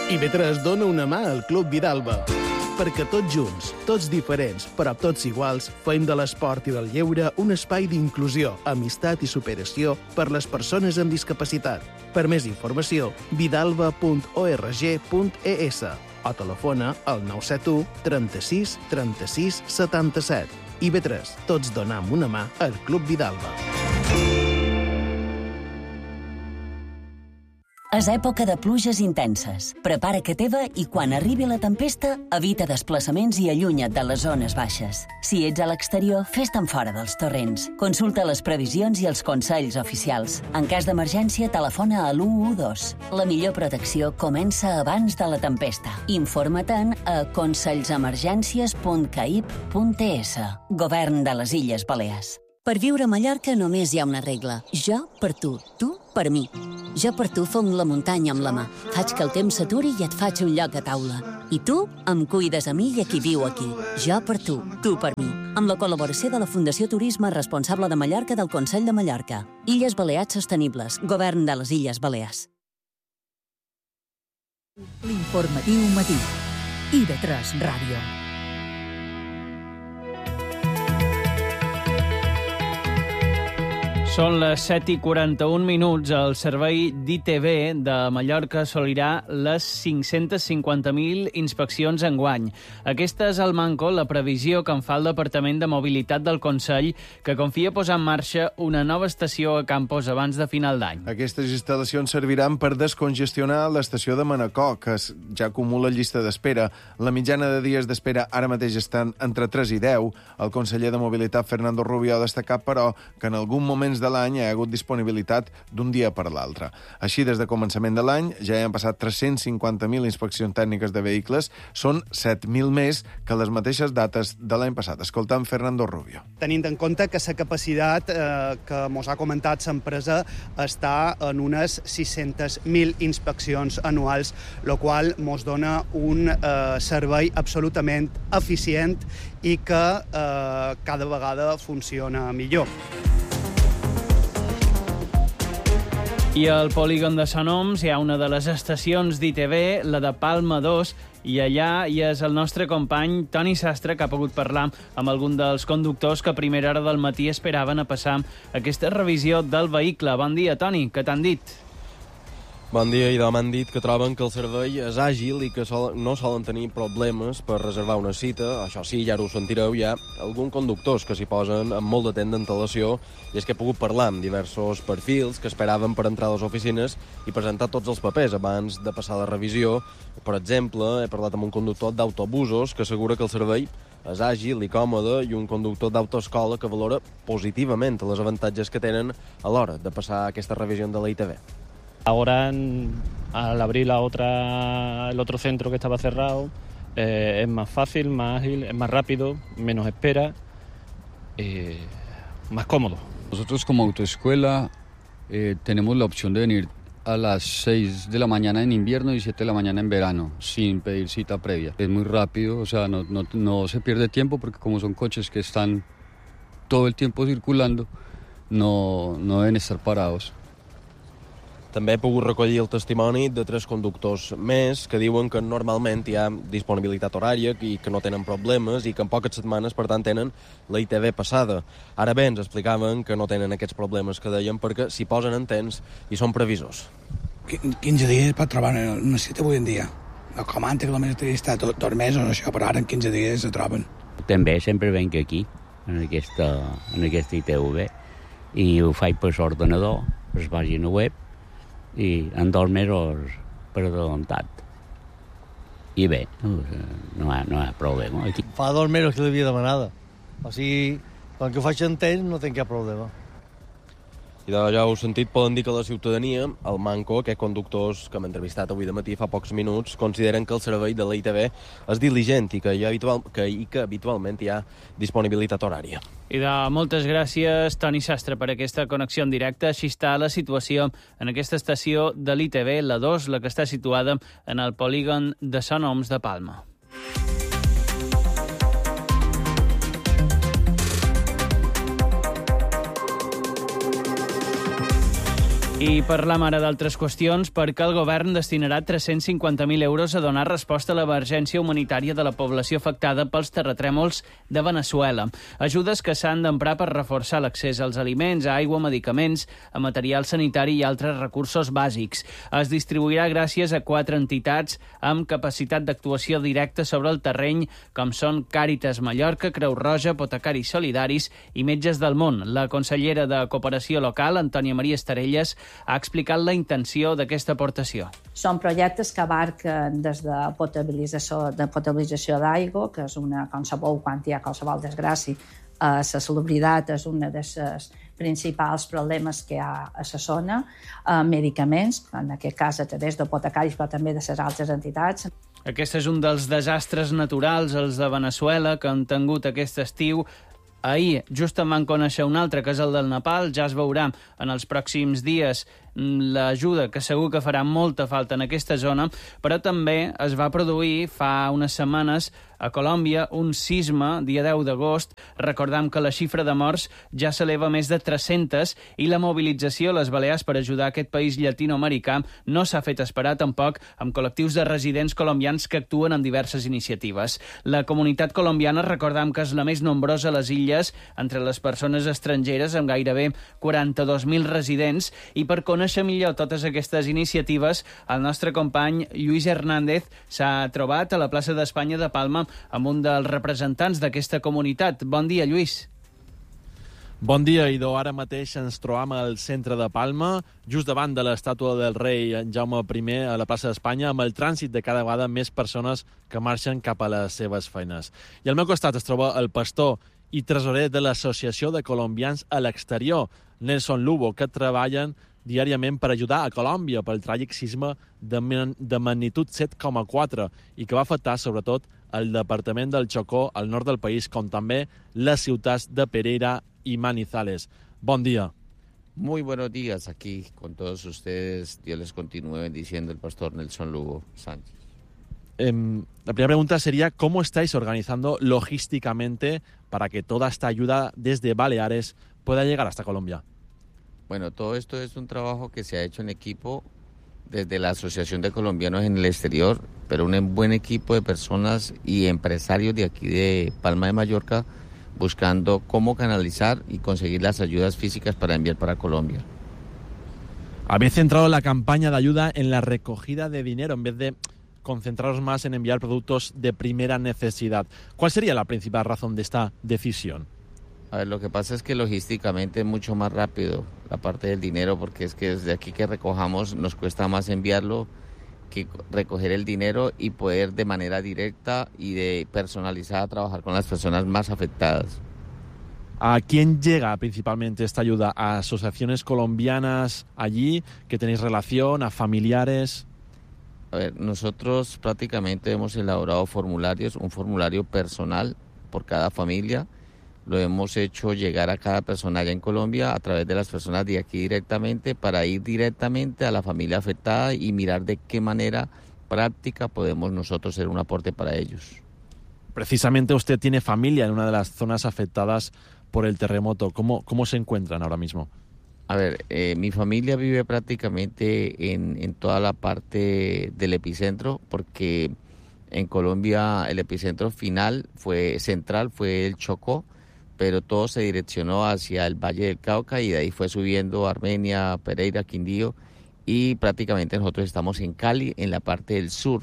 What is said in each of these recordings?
IB3 dona una mà al Club Vidalba. Perquè tots junts, tots diferents, però tots iguals, fem de l'esport i del lleure un espai d'inclusió, amistat i superació per les persones amb discapacitat. Per més informació, vidalba.org.es o telefona al 971 36 36 77. IB3, tots donam una mà al Club Vidalba. És època de pluges intenses. Prepara que teva i quan arribi la tempesta, evita desplaçaments i allunya't de les zones baixes. Si ets a l'exterior, fes-te'n fora dels torrents. Consulta les previsions i els consells oficials. En cas d'emergència, telefona a l'112. La millor protecció comença abans de la tempesta. Informa-te'n a consells-emergències.caip.es. Govern de les Illes Balears. Per viure a Mallorca només hi ha una regla. Jo per tu per mi. Jo per tu fong la muntanya amb la mà. Faig que el temps s'aturi i et faig un lloc a taula. I tu em cuides a mi i a qui viu aquí. Jo per tu per mi. Amb la col·laboració de la Fundació Turisme Responsable de Mallorca del Consell de Mallorca. Illes Balears Sostenibles. Govern de les Illes Balears. L'informatiu matí. IB3 Ràdio. Són les 7:41. El servei d'ITV de Mallorca assolirà les 550.000 inspeccions enguany. Aquesta és al manco la previsió que en fa el Departament de Mobilitat del Consell, que confia posar en marxa una nova estació a Campos abans de final d'any. Aquestes instal·lacions serviran per descongestionar l'estació de Manacor, que ja acumula llista d'espera. La mitjana de dies d'espera ara mateix estan entre 3 i 10. El conseller de Mobilitat, Fernando Rubio, ha destacat, però, que en algun moments de l'any hi ha hagut disponibilitat d'un dia per l'altre. Així, des de començament de l'any, ja hi han passat 350.000 inspeccions tècniques de vehicles. Són 7.000 més que les mateixes dates de l'any passat. Escoltant Fernando Rubio. Tenint en compte que la capacitat que mos ha comentat l'empresa està en unes 600.000 inspeccions anuals, el qual mos dona un servei absolutament eficient i que cada vegada funciona millor. I al polígon de Sant Oms hi ha una de les estacions d'ITV, la de Palma 2, i allà hi és el nostre company Toni Sastre, que ha pogut parlar amb algun dels conductors que a primera hora del matí esperaven a passar aquesta revisió del vehicle. Bon dia, Toni, què t'han dit? Bon dia, i m'han dit que troben que el servei és àgil i que no solen tenir problemes per reservar una cita. Això sí, ja ho sentireu, hi ha alguns conductors que s'hi posen amb molt de temps d'antelació, i és que he pogut parlar amb diversos perfils que esperaven per entrar a les oficines i presentar tots els papers abans de passar la revisió. Per exemple, he parlat amb un conductor d'autobusos que assegura que el servei és àgil i còmode, i un conductor d'autoescola que valora positivament els avantatges que tenen a l'hora de passar aquesta revisió de la ITV. Ahora, al abrir el otro centro que estaba cerrado, es más fácil, más ágil, es más rápido, menos espera, más cómodo. Nosotros como autoescuela tenemos la opción de venir a las 6 de la mañana en invierno y 7 de la mañana en verano, sin pedir cita previa. Es muy rápido, o sea, no se pierde tiempo, porque como son coches que están todo el tiempo circulando, no deben estar parados. També he pogut recollir el testimoni de 3 conductors més que diuen que normalment hi ha disponibilitat horària i que no tenen problemes, i que en poques setmanes, per tant, tenen la ITV passada. Ara bé, ens explicaven que no tenen aquests problemes que deien perquè s'hi posen en temps i són previsors. 15 dies pot trobar una cita avui en dia. No com antes, que només està dos mesos, això, però ara en 15 dies se troben. També sempre venc aquí, en aquesta ITV, i ho faig per l'ordenador, per la pàgina web, i en 2 mesos per adelantat. I bé, no hi ha problema. Aquí. Fa 2 mesos que l'havia demanada. O sigui, quan que ho faig en temps no tinc cap problema. I ja heu sentit, poden dir que la ciutadania, el manco, aquests conductors que hem entrevistat avui de matí fa pocs minuts, consideren que el servei de la ITV és diligent i que habitualment hi ha disponibilitat horària. I moltes gràcies, Toni Sastre, per aquesta connexió en directe. Així està la situació en aquesta estació de l'ITV, la 2, la que està situada en el polígon de Sant Oms de Palma. I parlam ara d'altres qüestions perquè el govern destinarà 350.000 euros a donar resposta a l'emergència humanitària de la població afectada pels terratrèmols de Veneçuela. Ajudes que s'han d'emprar per reforçar l'accés als aliments, a aigua, medicaments, a material sanitari i altres recursos bàsics. Es distribuirà gràcies a 4 entitats amb capacitat d'actuació directa sobre el terreny, com són Càritas Mallorca, Creu Roja, Apotecaris Solidaris i Metges del Món. La consellera de Cooperació Local, Antònia Maria Estarelles, ha explicat la intenció d'aquesta aportació. Són projectes que abarquen des de potabilització d'aigua, que és una, com sabeu, quan hi ha qualsevol desgràcia, la salubritat és una de les principals problemes que hi ha a la zona, medicaments, en aquest cas a través d'apotecaris, però també de les altres entitats. Aquest és un dels desastres naturals, els de Veneçuela, que han tingut aquest estiu. Ahir just en van conèixer un altre, que és el del Nepal. Ja es veurà en els pròxims dies l'ajuda, que segur que farà molta falta en aquesta zona, però també es va produir fa unes setmanes a Colòmbia un sisme, dia 10 d'agost. Recordam que la xifra de morts ja s'eleva a més de 300 i la mobilització a les Balears per ajudar aquest país llatinoamericà no s'ha fet esperar tampoc, amb col·lectius de residents colombians que actuen en diverses iniciatives. La comunitat colombiana, recordam que és la més nombrosa a les illes entre les persones estrangeres, amb gairebé 42.000 residents, i per conèixer millor totes aquestes iniciatives, el nostre company Lluís Hernández s'ha trobat a la plaça d'Espanya de Palma amb un dels representants d'aquesta comunitat. Bon dia, Lluís. Bon dia, Idò. Ara mateix ens trobam al centre de Palma, just davant de l'estàtua del rei Jaume I a la plaça d'Espanya, amb el trànsit de cada vegada més persones que marxen cap a les seves feines. I al meu costat es troba el pastor i tresorer de l'Associació de Colombians a l'Exterior, Nelson Lugo, que treballen diàriament per ajudar a Colòmbia pel tràgic sisme de magnitud 7,4 i que va afectar sobretot el departament del Chocó, al nord del país, com també les ciutats de Pereira y Manizales. Bon día. Muy buenos días aquí con todos ustedes. Dios les continúe bendiciendo, el pastor Nelson Lugo Sánchez. La primera pregunta sería, ¿cómo estáis organizando logísticamente para que toda esta ayuda desde Baleares pueda llegar hasta Colombia? Bueno, todo esto es un trabajo que se ha hecho en equipo desde la Asociación de Colombianos en el Exterior, pero un buen equipo de personas y empresarios de aquí de Palma de Mallorca, buscando cómo canalizar y conseguir las ayudas físicas para enviar para Colombia. Habéis centrado la campaña de ayuda en la recogida de dinero en vez de concentraros más en enviar productos de primera necesidad. ¿Cuál sería la principal razón de esta decisión? A ver, lo que pasa es que logísticamente es mucho más rápido la parte del dinero, porque es que desde aquí que recojamos nos cuesta más enviarlo que recoger el dinero y poder de manera directa y de personalizada trabajar con las personas más afectadas. ¿A quién llega principalmente esta ayuda? ¿A asociaciones colombianas allí que tenéis relación? ¿A familiares? A ver, nosotros prácticamente hemos elaborado formularios, un formulario personal por cada familia. Lo hemos hecho llegar a cada persona allá en Colombia a través de las personas de aquí directamente, para ir directamente a la familia afectada y mirar de qué manera práctica podemos nosotros ser un aporte para ellos. Precisamente usted tiene familia en una de las zonas afectadas por el terremoto. ¿Cómo se encuentran ahora mismo? A ver, mi familia vive prácticamente en toda la parte del epicentro, porque en Colombia el epicentro central fue el Chocó, pero todo se direccionó hacia el Valle del Cauca y de ahí fue subiendo Armenia, Pereira, Quindío, y prácticamente nosotros estamos en Cali, en la parte del sur,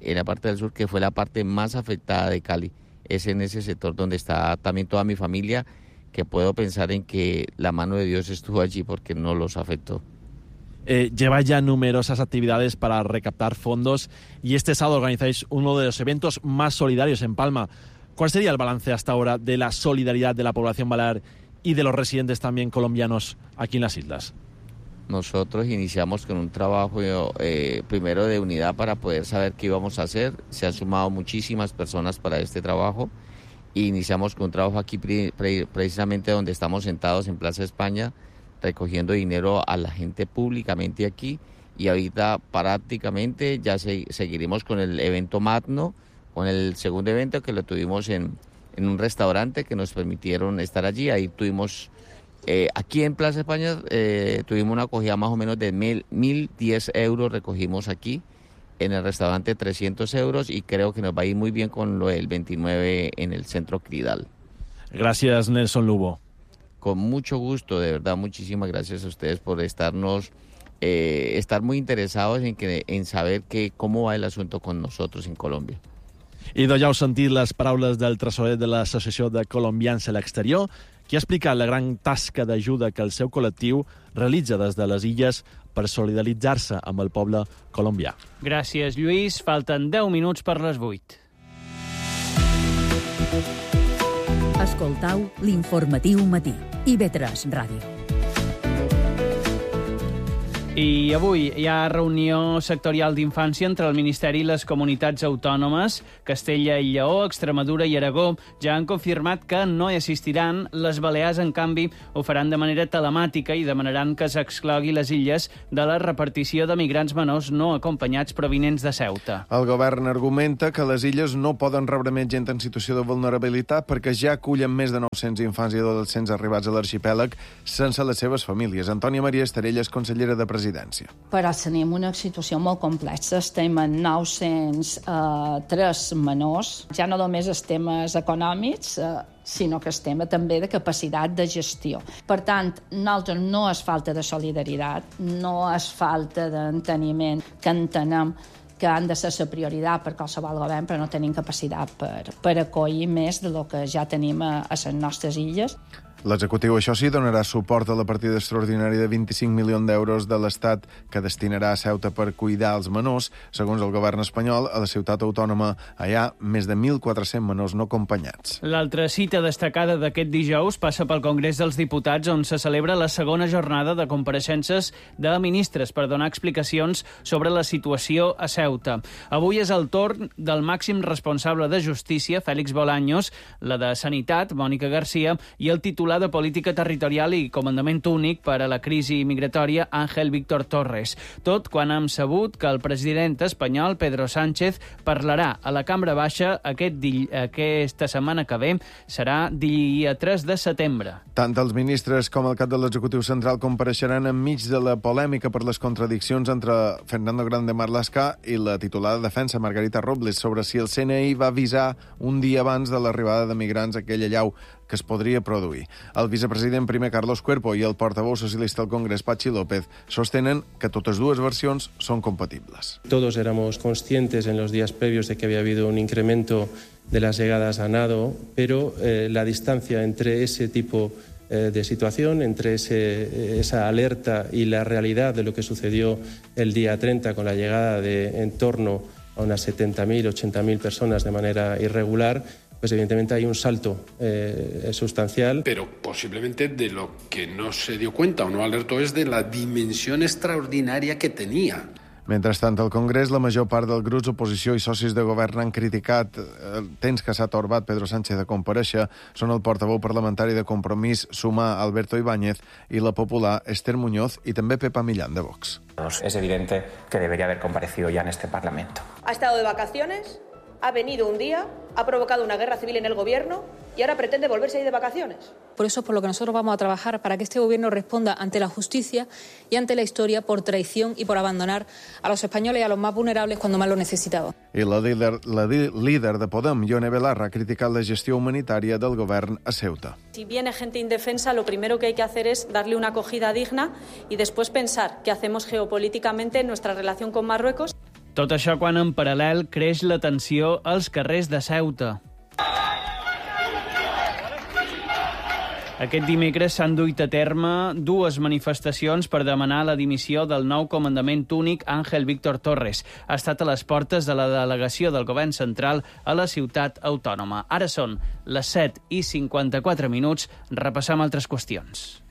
que fue la parte más afectada de Cali. Es en ese sector donde está también toda mi familia, que puedo pensar en que la mano de Dios estuvo allí porque no los afectó. Lleva ya numerosas actividades para recaptar fondos y este sábado organizáis uno de los eventos más solidarios en Palma. ¿Cuál sería el balance hasta ahora de la solidaridad de la población balear y de los residentes también colombianos aquí en las islas? Nosotros iniciamos con un trabajo primero de unidad para poder saber qué íbamos a hacer. Se han sumado muchísimas personas para este trabajo y iniciamos con un trabajo aquí precisamente donde estamos sentados en Plaza España, recogiendo dinero a la gente públicamente aquí, y ahorita prácticamente ya seguiremos con el evento magno, con el segundo evento que lo tuvimos en un restaurante que nos permitieron estar allí. Ahí tuvimos Aquí en Plaza España tuvimos una acogida más o menos de 1.010 euros recogimos aquí. En el restaurante 300 euros y creo que nos va a ir muy bien con lo del 29 en el centro Cridal. Gracias, Nelson Lugo. Con mucho gusto, de verdad, muchísimas gracias a ustedes por estar muy interesados en saber cómo va el asunto con nosotros en Colombia. I ja heu sentit les paraules del tresorer de l'Associació de Colombians a l'exterior, qui ha explicat la gran tasca d'ajuda que el seu col·lectiu realitza des de les illes per solidaritzar-se amb el poble colombià. Gràcies, Lluís. Falten 10 minuts per les 8. Escoltau l'informatiu matí. IB3 Ràdio. I avui hi ha reunió sectorial d'infància entre el Ministeri i les comunitats autònomes. Castella i Lleó, Extremadura i Aragó ja han confirmat que no hi assistiran. Les Balears, en canvi, ho faran de manera telemàtica i demanaran que s'exclogui les illes de la repartició de migrants menors no acompanyats provinents de Ceuta. El govern argumenta que les illes no poden rebre més gent en situació de vulnerabilitat perquè ja acullen més de 900 infants i adolescents arribats a l'arxipèlag sense les seves famílies. Antònia Maria Estarella és consellera de Presidència. Però tenim una situació molt complexa. Estem en 903 menors. Ja no només els temes econòmics, sinó que estem també de capacitat de gestió. Per tant, nosaltres no és falta de solidaritat, no és falta d'enteniment, que entenem que han de ser la prioritat per qualsevol govern, però no tenim capacitat per acollir més del que ja tenim a les nostres illes. L'executiu, això sí, donarà suport a la partida extraordinària de 25 milions d'euros de l'Estat que destinarà a Ceuta per cuidar els menors. Segons el govern espanyol, a la ciutat autònoma hi ha més de 1.400 menors no acompanyats. L'altra cita destacada d'aquest dijous passa pel Congrés dels Diputats, on se celebra la segona jornada de compareixences de ministres per donar explicacions sobre la situació a Ceuta. Avui és el torn del màxim responsable de Justícia, Félix Bolaños, la de Sanitat, Mònica Garcia, i el titular de Política Territorial i Comandament Únic per a la crisi migratòria, Ángel Víctor Torres. Tot quan hem sabut que el president espanyol, Pedro Sánchez, parlarà a la Cambra Baixa aquesta setmana que ve, serà dia 3 de setembre. Tant els ministres com el cap de l'executiu central compareixeran enmig de la polèmica per les contradiccions entre Fernando Grande Marlaska i la titular de Defensa, Margarita Robles, sobre si el CNI va avisar un dia abans de l'arribada de migrants a aquella llau que es podria produir. El vicepresident primer Carlos Cuerpo i el portaveu socialista al Congrés, Patxi López, sostenen que totes dues versions són compatibles. Todos éramos conscientes en los días previos de que había habido un incremento de las llegadas a nado, pero la distancia entre ese tipo de situación, entre esa alerta y la realidad de lo que sucedió el día 30 con la llegada de en torno a unas 70.000, 80.000 personas de manera irregular, pues evidentemente hay un salto sustancial. Pero posiblemente de lo que no se dio cuenta o no alertó es de la dimensión extraordinaria que tenía. Mentrestant, al Congrés, la major part dels grups d'oposició i socis de govern han criticat el temps que s'ha torbat Pedro Sánchez a comparèixer. Són el portaveu parlamentari de Compromís, Sumar, Alberto Ibáñez, i la popular, Esther Muñoz, i també Pepa Millán, de Vox. Es evidente que debería haber comparecido ya en este Parlamento. Ha estado de vacaciones, ha venido un día, ha provocado una guerra civil en el gobierno y ahora pretende volverse a ir de vacaciones. Por eso es por lo que nosotros vamos a trabajar, para que este gobierno responda ante la justicia y ante la historia por traición y por abandonar a los españoles y a los más vulnerables cuando más lo necesitaban. I la líder de Podem, Ione Belarra, ha criticat la gestió humanitària del govern a Ceuta. Si viene gente indefensa, lo primero que hay que hacer es darle una acogida digna y después pensar qué hacemos geopolíticamente en nuestra relación con Marruecos. Tot això quan en paral·lel creix la tensió als carrers de Ceuta. Aquest dimecres s'han duit a terme dues manifestacions per demanar la dimissió del nou comandament únic Ángel Víctor Torres. Ha estat a les portes de la delegació del govern central a la ciutat autònoma. Ara són les 7:54. Repassam altres qüestions.